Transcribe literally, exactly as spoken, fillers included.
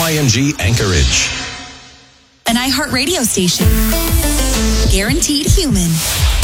I M G Anchorage. An iHeartRadio station. Guaranteed human.